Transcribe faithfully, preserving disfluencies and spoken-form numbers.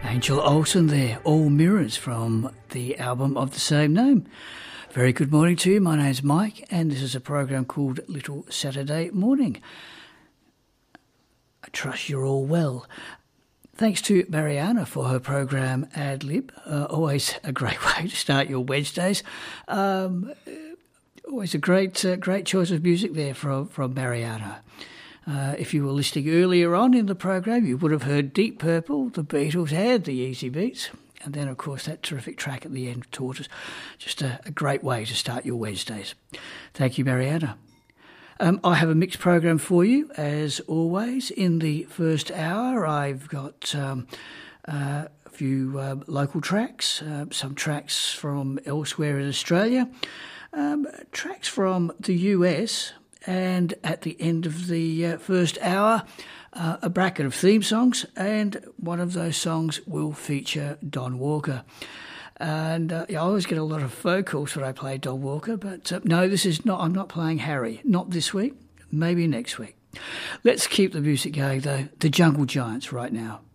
Angel Olsen there, All Mirrors from the album of the same name. Very good morning to you. My name's Mike and this is a program called Little Saturday Morning. I trust you're all well. Thanks to Mariana for her program Ad Lib. Uh, always a great way to start your Wednesdays. Um, always a great uh, great choice of music there from, from Mariana. Uh, if you were listening earlier on in the program, you would have heard Deep Purple, the Beatles, and the Easy Beats. And then, of course, that terrific track at the end, Tortoise. Just a, a great way to start your Wednesdays. Thank you, Mariana. Um, I have a mixed program for you, as always. In the first hour, I've got um, uh, a few uh, local tracks, uh, some tracks from elsewhere in Australia, um, tracks from the U S, and at the end of the uh, first hour, uh, a bracket of theme songs, and one of those songs will feature Don Walker. And uh, I always get a lot of phone calls when I play Don Walker, but uh, no, this is not. I'm not playing Harry. Not this week. Maybe next week. Let's keep the music going, though. The Jungle Giants right now.